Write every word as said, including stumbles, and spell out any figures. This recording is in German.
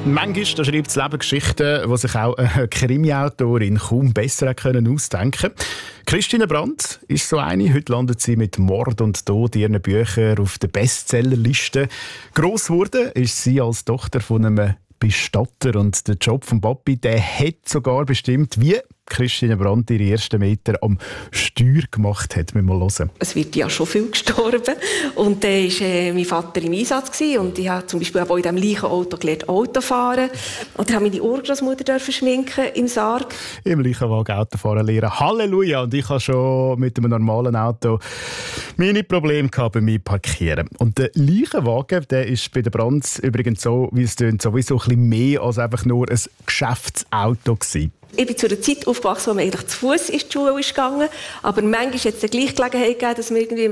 Manchmal da schreibt das Leben Geschichten, die sich auch eine Krimi-Autorin kaum besser ausdenken konnte. Christine Brandt ist so eine. Heute landet sie mit Mord und Tod in ihren Büchern auf der Bestsellerliste. Gross geworden ist sie als Tochter von einem Bestatter. Und der Job von Papi, der hat sogar bestimmt, wie Christine Brandt ihre ersten Meter am Steuer gemacht hat. Wir mal hören. Es wird ja schon viel gestorben. Und dann war äh, mein Vater im Einsatz gewesen. Und ich habe zum Beispiel auch in diesem gleichen Auto gelernt, Auto fahren. Und dann habe ich meine Urgroßmutter schminken im Sarg. Im Leichenwagen Auto fahren lernen. Halleluja! Und ich habe schon mit einem normalen Auto meine Probleme gehabt beim Parkieren. Und der Leichenwagen, der ist bei der Brandt übrigens so, wie es tönt, sowieso ein bisschen mehr als einfach nur ein Geschäftsauto gewesen. Ich bin zu einer Zeit aufgewachsen, wo man eigentlich zu Fuß in die Schule ist gegangen. Aber manchmal hat es die gleiche Gelegenheit gegeben, dass man irgendwie